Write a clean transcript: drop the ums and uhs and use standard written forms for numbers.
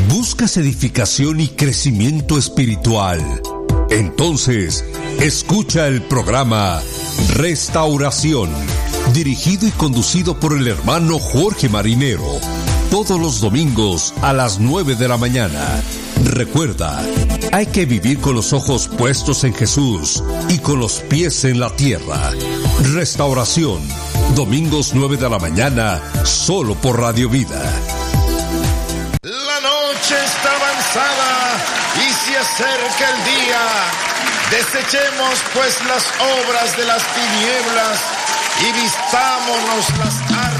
¿Buscas edificación y crecimiento espiritual? Entonces, escucha el programa Restauración, dirigido y conducido por el hermano Jorge Marinero, todos los domingos a las 9 de la mañana. Recuerda, hay que vivir con los ojos puestos en Jesús y con los pies en la tierra. Restauración, domingos 9 de la mañana, solo por Radio Vida. La noche está avanzada y se acerca el día. Desechemos pues las obras de las tinieblas y vistámonos las armas